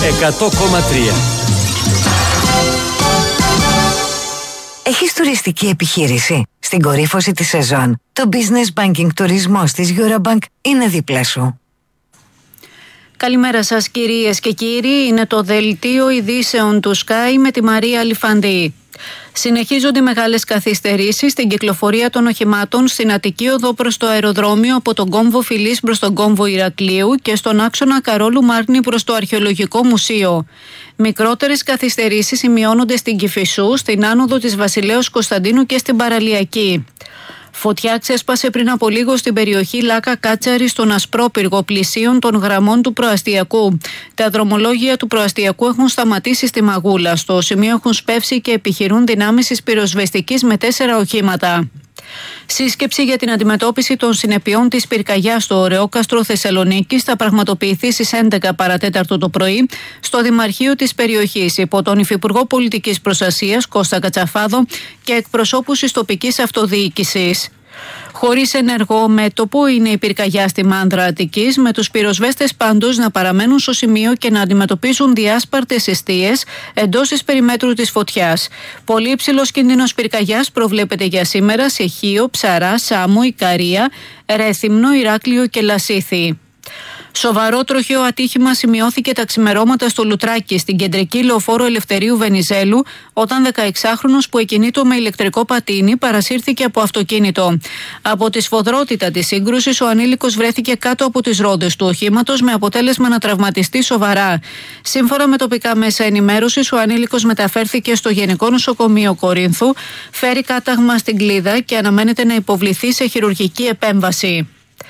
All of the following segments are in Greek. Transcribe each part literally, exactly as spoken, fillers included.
εκατό κόμμα τρία. Έχεις τουριστική επιχείρηση? Στην κορύφωση της σεζόν, το Business Banking τουρισμός της Eurobank είναι δίπλα σου. Καλημέρα σας κυρίες και κύριοι, είναι το δελτίο ειδήσεων του Sky με τη Μαρία Αλιφαντή. Συνεχίζονται μεγάλες καθυστερήσεις στην κυκλοφορία των οχημάτων στην Αττική Οδό προς το αεροδρόμιο από τον κόμβο Φιλής προς τον κόμβο Ηρακλείου και στον άξονα Καρόλου Μάρνη προς το Αρχαιολογικό Μουσείο. Μικρότερες καθυστερήσεις σημειώνονται στην Κηφισού, στην άνοδο της Βασιλέως Κωνσταντίνου και στην Παραλιακή. Φωτιά ξέσπασε πριν από λίγο στην περιοχή Λάκα Κάτσαρη στον Ασπρόπυργο πλησίων των γραμμών του προαστιακού. Τα δρομολόγια του προαστιακού έχουν σταματήσει στη Μαγούλα. Στο σημείο έχουν σπεύσει και επιχειρούν δυνάμεις της πυροσβεστικής με τέσσερα οχήματα. Σύσκεψη για την αντιμετώπιση των συνεπειών της πυρκαγιάς στο Ωρεόκαστρο Θεσσαλονίκης θα πραγματοποιηθεί στις έντεκα παρατέταρτο το πρωί στο Δημαρχείο της περιοχής υπό τον Υφυπουργό Πολιτικής Προστασίας Κώστα Κατσαφάδο και εκπροσώπους της τοπικής αυτοδιοίκησης. Χωρίς ενεργό μέτωπο είναι η πυρκαγιά στη Μάνδρα Αττικής, με τους πυροσβέστες πάντως να παραμένουν στο σημείο και να αντιμετωπίζουν διάσπαρτες εστίες εντός της περιμέτρου της φωτιάς. Πολύ υψηλός κίνδυνος πυρκαγιάς προβλέπεται για σήμερα σε Χίο, Ψαρά, Σάμο, Ικαρία, Ρέθυμνο, Ηράκλειο και Λασίθι. Σοβαρό τροχαίο ατύχημα σημειώθηκε τα ξημερώματα στο Λουτράκι, στην κεντρική λεωφόρο Ελευθερίου Βενιζέλου, όταν δεκαεξάχρονος που εκκινήτο με ηλεκτρικό πατίνι παρασύρθηκε από αυτοκίνητο. Από τη σφοδρότητα της σύγκρουσης, ο ανήλικος βρέθηκε κάτω από τις ρόντες του οχήματος με αποτέλεσμα να τραυματιστεί σοβαρά. Σύμφωνα με τοπικά μέσα ενημέρωσης, ο ανήλικος μεταφέρθηκε στο Γενικό Νοσοκομείο Κορίνθου, φέρει κάταγμα στην Κλίδα και αναμένεται να υποβληθεί σε χειρουργική επέμβαση.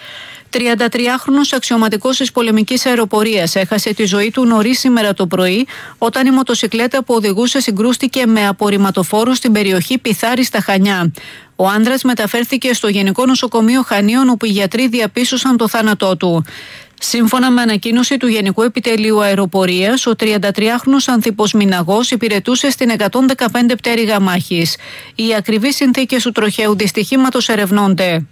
τριαντατριάχρονος αξιωματικός της πολεμικής αεροπορίας έχασε τη ζωή του νωρίς σήμερα το πρωί όταν η μοτοσικλέτα που οδηγούσε συγκρούστηκε με απορριμματοφόρο στην περιοχή Πιθάρη στα Χανιά. Ο άνδρας μεταφέρθηκε στο Γενικό Νοσοκομείο Χανίων, όπου οι γιατροί διαπίστωσαν το θάνατό του. Σύμφωνα με ανακοίνωση του Γενικού Επιτελείου Αεροπορίας, ο τριαντατριάχρονος Ανθίππος Μιναγός υπηρετούσε στην εκατόν δεκαπέντε πτέρυγα μάχης. Οι ακριβείς συνθήκες του τροχαίου δυστυχήματος ερευνώνται.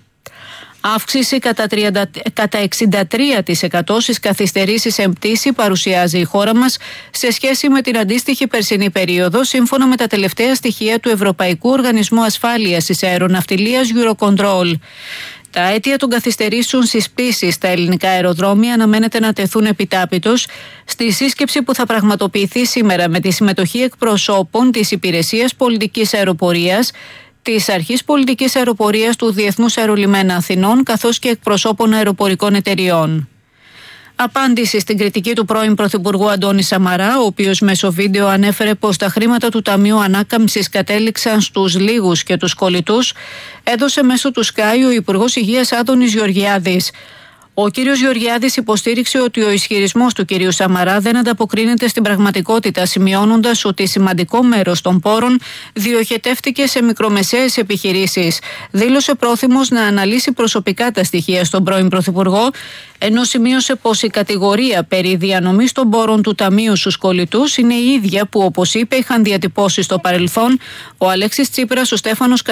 Αύξηση κατά, τριάντα, κατά εξήντα τρία τοις εκατό στις καθυστερήσεις εν πτήση παρουσιάζει η χώρα μας σε σχέση με την αντίστοιχη περσινή περίοδο, σύμφωνα με τα τελευταία στοιχεία του Ευρωπαϊκού Οργανισμού Ασφάλειας της Αεροναυτιλίας Eurocontrol. Τα αίτια των καθυστερήσεων στις πτήσεις στα ελληνικά αεροδρόμια αναμένεται να τεθούν επιτάπητος στη σύσκεψη που θα πραγματοποιηθεί σήμερα με τη συμμετοχή εκπροσώπων της Υπηρεσίας Πολιτικής Αεροπορίας, της Αρχής Πολιτικής Αεροπορίας του Διεθνούς Αερολιμένα Αθηνών, καθώς και εκπροσώπων αεροπορικών εταιριών. Απάντηση στην κριτική του πρώην Πρωθυπουργού Αντώνη Σαμαρά, ο οποίος μέσω βίντεο ανέφερε πως τα χρήματα του Ταμείου Ανάκαμψης κατέληξαν στους λίγους και τους κολλητούς, έδωσε μέσω του Sky ο Υπουργός Υγείας Άδωνης Γεωργιάδης. Ο κύριος Γεωργιάδης υποστήριξε ότι ο ισχυρισμός του κυρίου Σαμαρά δεν ανταποκρίνεται στην πραγματικότητα, σημειώνοντας ότι σημαντικό μέρος των πόρων διοχετεύτηκε σε μικρομεσαίες επιχειρήσεις. Δήλωσε πρόθυμος να αναλύσει προσωπικά τα στοιχεία στον πρώην Πρωθυπουργό, ενώ σημείωσε πως η κατηγορία περί διανομής των πόρων του Ταμείου στους κολλητούς είναι η ίδια που, όπως είπε, είχαν διατυπώσει στο παρελθόν ο Αλέξης Τσίπρας, ο Στέφανος